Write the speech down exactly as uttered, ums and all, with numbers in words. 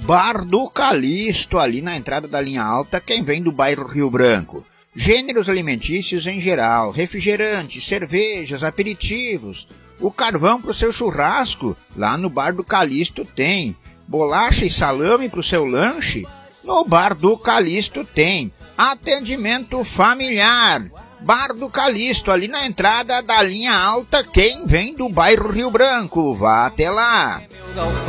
Bar do Calixto, ali na entrada da linha alta, quem vem do bairro Rio Branco. Gêneros alimentícios em geral, refrigerantes, cervejas, aperitivos. O carvão para o seu churrasco, lá no Bar do Calixto tem. Bolacha e salame para o seu lanche, no Bar do Calixto tem. Atendimento familiar. Bar do Calixto, ali na entrada da linha alta, quem vem do bairro Rio Branco. Vá até lá.